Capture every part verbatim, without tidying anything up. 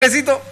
Besito.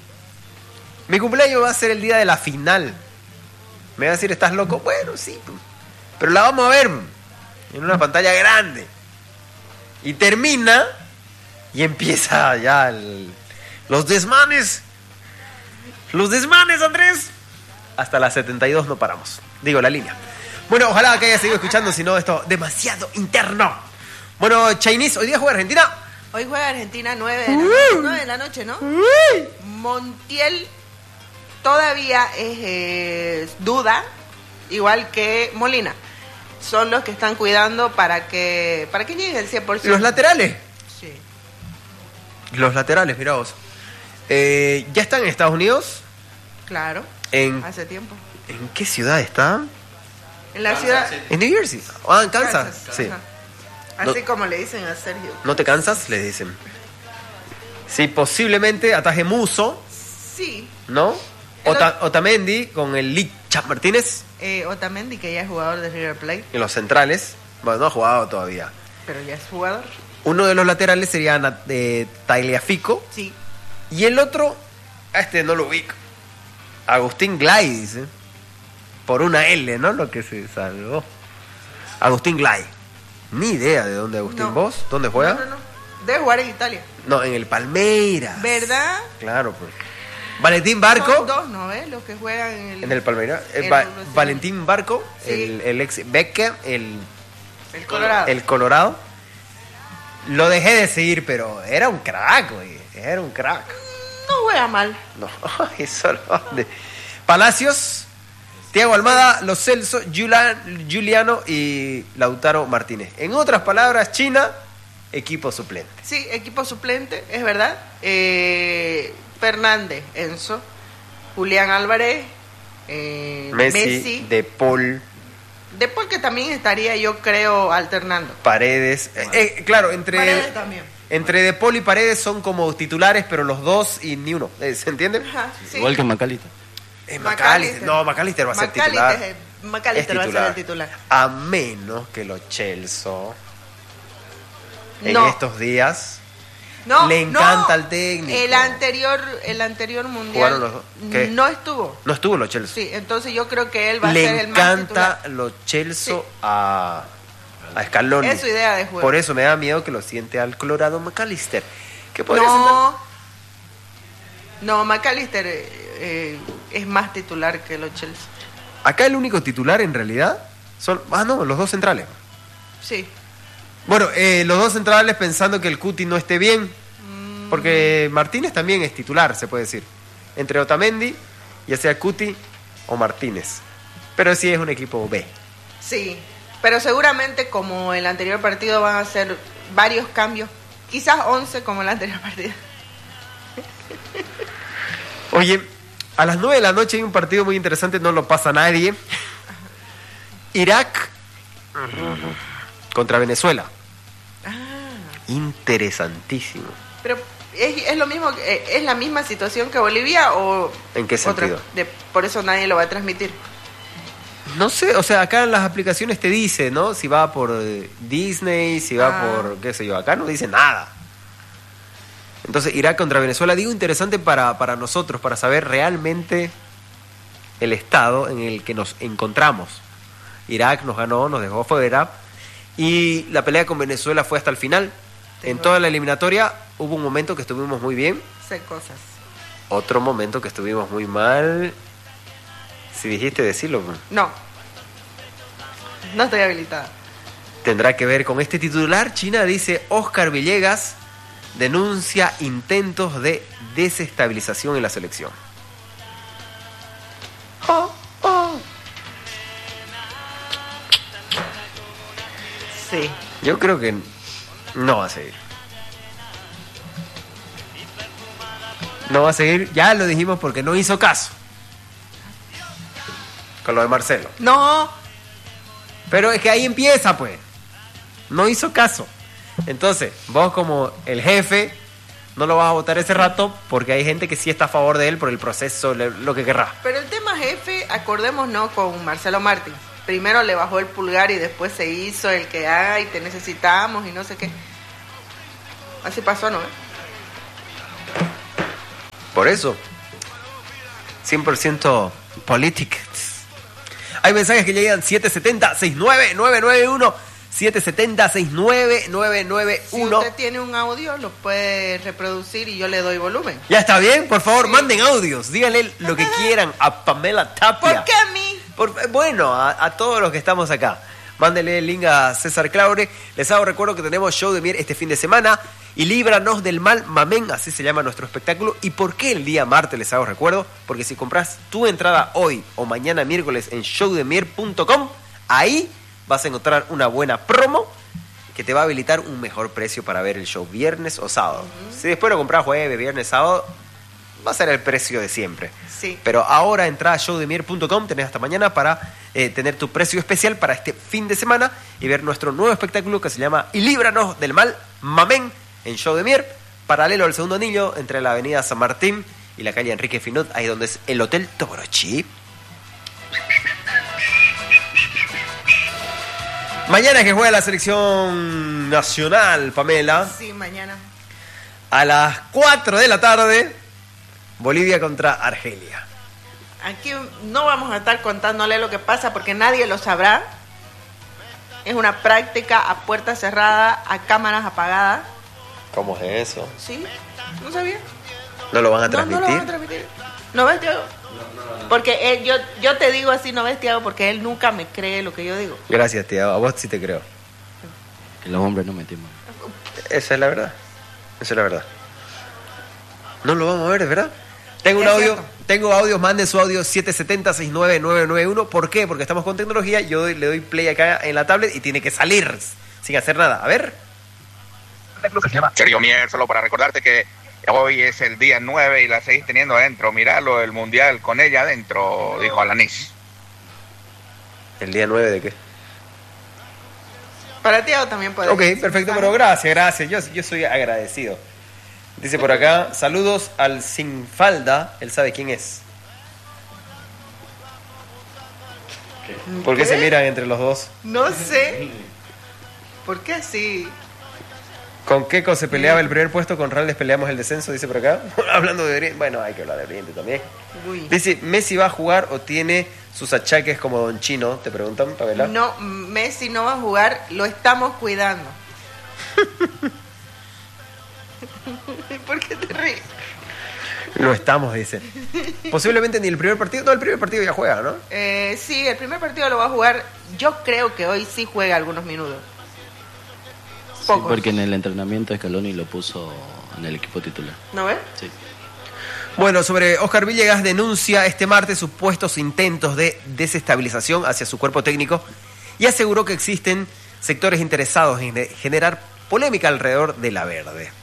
Mi cumpleaños va a ser el día de la final. Me va a decir, ¿estás loco? Bueno, sí. Pero la vamos a ver en una pantalla grande. Y termina y empieza ya el, los desmanes. Los desmanes, Andrés. Hasta las setenta y dos no paramos. Digo, la línea. Bueno, ojalá que haya seguido escuchando, si no, esto demasiado interno. Bueno, Chinese, ¿hoy día juega Argentina? Hoy juega Argentina nueve de la noche, nueve de la noche, ¿no? Uy. Montiel todavía es eh, duda, igual que Molina. Son los que están cuidando para que para que llegue el cien por ciento. ¿Los laterales? Sí. Los laterales, mirá vos. Eh, ¿Ya están en Estados Unidos? Claro, en, hace tiempo. ¿En qué ciudad está? En la ciudad... ¿En New Jersey? Ah, en Kansas. Kansas, sí. Ajá. Así no, como le dicen a Sergio. ¿No te cansas? Le dicen. Sí, posiblemente ataje Muso. Sí. ¿No? Ota, Otamendi con el Licha Martínez. Eh, Otamendi, que ya es jugador de River Plate. En los centrales. Bueno, no ha jugado todavía. Pero ya es jugador. Uno de los laterales sería eh, Tagliafico. Sí. Y el otro, a este no lo ubico. Agustín Glay, dice. Por una L, ¿no? Lo que se salvó. Agustín Glay. Ni idea de dónde Agustín. No. ¿Vos? ¿Dónde juega? No, no, no. Debe jugar en Italia. No, en el Palmeiras. ¿Verdad? Claro, pues. Valentín Barco. Son dos, ¿no? ¿Eh? Los que juegan en el... En el Palmeiras. El, Va- el, Valentín Barco, sí. el, el ex Beckham, el... El Colorado. El Colorado. Lo dejé de seguir, pero era un crack, güey. Era un crack. No juega mal. No, eso no. Palacios, Thiago Almada, Lo Celso, Julian, Juliano y Lautaro Martínez. En otras palabras, China, equipo suplente. Sí, equipo suplente, es verdad. Eh, Fernández, Enzo, Julián Álvarez, eh, Messi, Messi, De Paul, De Paul, que también estaría, yo creo, alternando. Paredes. Eh, eh, claro, entre Paredes también. entre De Paul y Paredes son como titulares, pero los dos y ni uno. Eh, ¿Se entiende? Ajá, sí. Igual que Macalita. Eh, McAllister. No, McAllister va a ser McAllister titular. es- McAllister va a ser el titular. A menos que los Chelsea en No. estos días No, le encanta no. al técnico. El anterior, el anterior mundial ¿Jugaron los dos? ¿Qué? no estuvo. No estuvo los Chelsea. Sí, entonces yo creo que él va a Le ser el más encanta titular. los Chelsea Sí. a, a Scaloni. Es su idea de juego. Por eso me da miedo que lo siente al Colorado McAllister. ¿Qué podría No, no, McAllister eh, eh, es más titular que los Chelsea. sentar? Acá el único titular en realidad son... Ah, no, los dos centrales. Sí. Bueno, eh, los dos centrales pensando que el Cuti no esté bien. Mm, Porque Martínez también es titular, se puede decir. Entre Otamendi, ya sea Cuti o Martínez. Pero sí es un equipo B. sí, pero seguramente como el anterior partido van a ser varios cambios. Quizás once como el anterior partido. Oye, a las nueve de la noche hay un partido muy interesante, no lo pasa nadie. Irak contra Venezuela. Ah, Interesantísimo. pero es, es lo mismo, que- eh, es la misma situación que Bolivia o ¿En qué otra? sentido? De- por eso nadie lo va a transmitir. No sé, o sea, acá en las aplicaciones te dice, ¿no? Si va por eh, Disney, si va Ah. por, qué sé yo, acá no dice nada. Entonces, Irak contra Venezuela, digo interesante para, para nosotros, para saber realmente el estado en el que nos encontramos. Irak nos ganó, nos dejó fuera, y la pelea con Venezuela fue hasta el final. En toda la eliminatoria hubo un momento que estuvimos muy bien, Sé cosas. otro momento que estuvimos muy mal. Si dijiste decirlo, No. No estoy habilitada. tendrá que ver con este titular. China dice: Oscar Villegas denuncia intentos de desestabilización en la selección. Oh, oh. Sí. Yo creo que no va a seguir. No va a seguir, ya lo dijimos porque no hizo caso con lo de Marcelo. No. Pero es que ahí empieza, pues. No hizo caso. Entonces, vos como el jefe, no lo vas a votar ese rato porque hay gente que sí está a favor de él por el proceso, le- lo que querrá. Pero el tema jefe, acordémonos con Marcelo Martín. Primero le bajó el pulgar y después se hizo el que, ay, te necesitamos y no sé qué. Así pasó, ¿no? Por eso. cien por ciento politics. Hay mensajes que llegan siete siete cero, seis nueve nueve nueve uno. siete siete cero, seis nueve nueve nueve uno. Si usted tiene un audio, lo puede reproducir y yo le doy volumen. ¿Ya está bien? Por favor, Sí. manden audios. Díganle lo que quieran a Pamela Tapia. ¿Por qué a mí? Por- bueno, a, a todos los que estamos acá. Mándenle el link a César Claure. Les hago recuerdo que tenemos show de mier este fin de semana. Y líbranos del mal, mamén, así se llama nuestro espectáculo. ¿Y por qué el día martes les hago recuerdo? Porque si compras tu entrada hoy o mañana miércoles en show de mier punto com, ahí vas a encontrar una buena promo que te va a habilitar un mejor precio para ver el show viernes o sábado. Uh-huh. Si después lo compras jueves, viernes, sábado, va a ser el precio de siempre. Sí. Pero ahora entra a show de mier punto com, tenés hasta mañana para eh, tener tu precio especial para este fin de semana y ver nuestro nuevo espectáculo que se llama Y líbranos del mal, mamén, en Show de Mier, paralelo al segundo anillo, entre la avenida San Martín y la calle Enrique Finot, ahí donde es el Hotel Toborochi. Mañana que juega la selección nacional, Pamela. Sí, mañana. A las cuatro de la tarde, Bolivia contra Argelia. Aquí no vamos a estar contándole lo que pasa porque nadie lo sabrá. Es una práctica a puerta cerrada, a cámaras apagadas. ¿Cómo es eso? ¿Sí? ¿No sabía? ¿No lo van a No, transmitir? no lo van a transmitir. ¿No ves, Tiago? Porque él, yo, yo te digo así, no ves, Tiago, porque él nunca me cree lo que yo digo. Gracias, tía. A vos sí te creo. Que los hombres no metimos. Esa es la verdad. Esa es la verdad. No lo vamos a ver, ¿es verdad? Tengo un Es audio, cierto. tengo audios, manden su audio siete siete cero, seis nueve nueve nueve uno. ¿Por qué? Porque estamos con tecnología, yo doy- le doy play acá en la tablet y tiene que salir sin hacer nada. A ver. Sergio Mier, solo para recordarte que hoy es el día nueve y la seguís teniendo adentro. Miralo, el mundial con ella adentro, dijo Alanis. ¿El día nueve de qué? Para Tiago también puede. Ok, perfecto, pero gracias, gracias. Yo, yo soy agradecido. Dice por acá, saludos al sin falda. Él sabe quién es. ¿Por qué ¿Qué? se miran entre los dos? No sé. ¿Por qué así? ¿Con Keco se peleaba el primer puesto? Con Raldes peleamos el descenso, dice por acá. Hablando de Oriente. Bueno, hay que hablar de Oriente también. Uy. Dice, ¿Messi va a jugar o tiene sus achaques como Don Chino? Te preguntan, Pamela. No, Messi no va a jugar, lo estamos cuidando. ¿Por qué te ríes? Lo estamos, dice. Posiblemente ni el primer partido. No, el primer partido ya juega, ¿no? Eh, sí, el primer partido lo va a jugar. Yo creo que hoy sí juega algunos minutos. Sí, Pocos. porque en el entrenamiento Scaloni lo puso en el equipo titular. ¿No ves? Sí. Bueno, sobre Oscar Villegas, denuncia este martes supuestos intentos de desestabilización hacia su cuerpo técnico y aseguró que existen sectores interesados en de- generar polémica alrededor de la verde.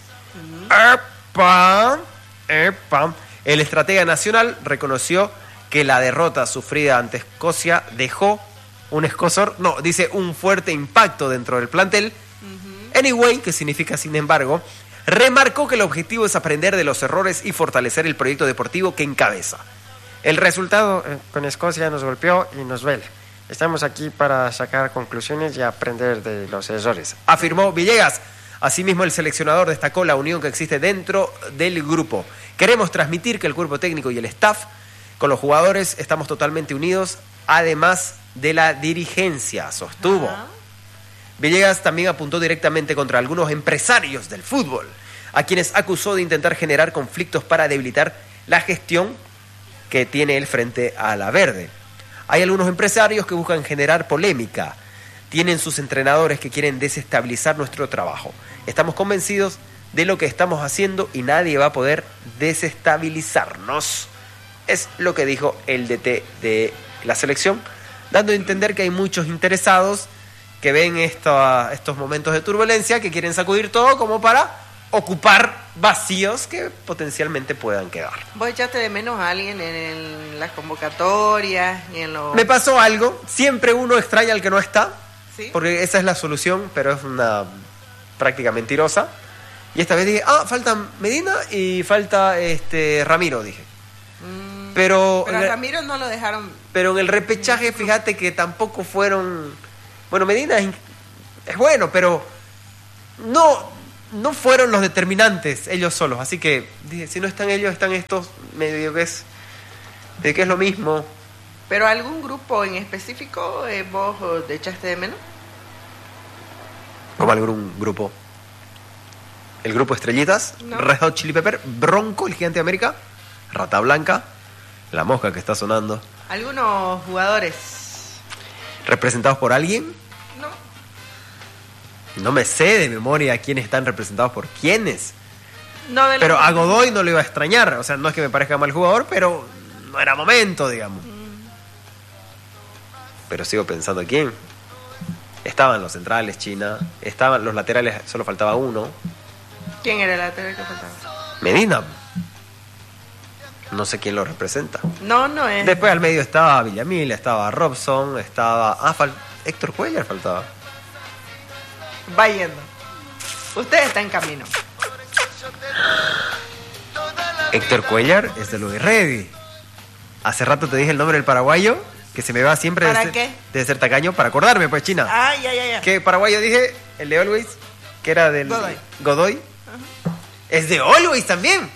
¡Epa! ¡Epa! El estratega nacional reconoció que la derrota sufrida ante Escocia dejó un escozor, no, dice un fuerte impacto dentro del plantel. Anyway, que significa sin embargo, remarcó que el objetivo es aprender de los errores y fortalecer el proyecto deportivo que encabeza. El resultado eh, con Escocia nos golpeó y nos duele. Estamos aquí para sacar conclusiones y aprender de los errores, afirmó Villegas. Asimismo, el seleccionador destacó la unión que existe dentro del grupo. Queremos transmitir que el cuerpo técnico y el staff, con los jugadores, estamos totalmente unidos, además de la dirigencia, sostuvo. Ajá. Villegas también apuntó directamente contra algunos empresarios del fútbol, a quienes acusó de intentar generar conflictos para debilitar la gestión que tiene él frente a la verde. Hay algunos empresarios que buscan generar polémica, tienen sus entrenadores que quieren desestabilizar nuestro trabajo. Estamos convencidos de lo que estamos haciendo y nadie va a poder desestabilizarnos. Es lo que dijo el D T de la selección, dando a entender que hay muchos interesados que ven esto, estos momentos de turbulencia, que quieren sacudir todo como para ocupar vacíos que potencialmente puedan quedar. ¿Vos echaste de menos a alguien en el- las convocatorias y en los... Me pasó algo, siempre uno extraña al que no está, ¿Sí? porque esa es la solución, pero es una práctica mentirosa. Y esta vez dije, ah, falta Medina y falta este Ramiro, dije. Mm, Pero, pero a en el- Ramiro no lo dejaron... pero en el repechaje, fíjate que tampoco fueron... Bueno, Medina es, es bueno, pero no, no fueron los determinantes ellos solos. Así que dije, si no están ellos, están estos, medio que es, de que es lo mismo. ¿Pero algún grupo en específico eh, vos eh, te echaste de menos? Como algún grupo. El grupo Estrellitas, No. Red Hot Chili Pepper, Bronco, el Gigante de América, Rata Blanca, La Mosca que está sonando. ¿Algunos jugadores? ¿Representados por alguien? No. No me sé de memoria quiénes están representados por quiénes. No de los- Pero a Godoy no lo iba a extrañar. O sea, no es que me parezca mal jugador, pero no era momento, digamos. Pero sigo pensando quién. Estaban los centrales, China. Estaban los laterales, solo faltaba uno. ¿Quién era el lateral que faltaba? Medina. No sé quién lo representa. No, no es. Después al medio estaba Villamil, estaba Robson, estaba... Ah, fal... Héctor Cuellar faltaba. Va yendo. Usted está en camino. Héctor Cuellar es de Luis Ready. Hace rato te dije el nombre del paraguayo, que se me va siempre ¿Para de ser, qué? de ser tacaño, para acordarme, pues, China. Ah, ya, ya, ya. ¿Qué paraguayo dije? El de Always, que era del... Godoy. Godoy. Es de Always también.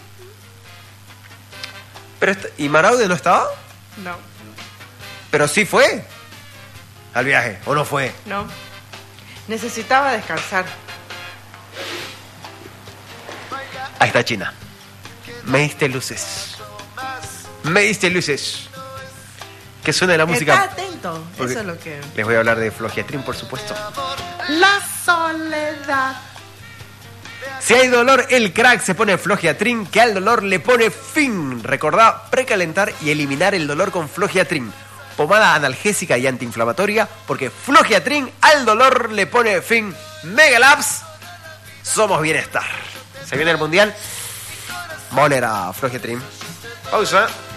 Pero est- ¿Y Maraude no estaba? No, Pero sí fue al viaje, ¿o no fue? no. Necesitaba descansar. Ahí está China. Me diste luces. Me diste luces. Que suene la Está música. atento. Porque Eso es lo que... Les voy a hablar de Flogiatrin, por supuesto. La soledad. Si hay dolor, el crack se pone Flogiatrin, que al dolor le pone fin. Recordá precalentar y eliminar el dolor con Flogiatrin. Pomada analgésica y antiinflamatoria, porque Flogiatrin al dolor le pone fin. Megalabs, somos bienestar. Se viene el mundial. Vamos a leer a Flogiatrin. Pausa.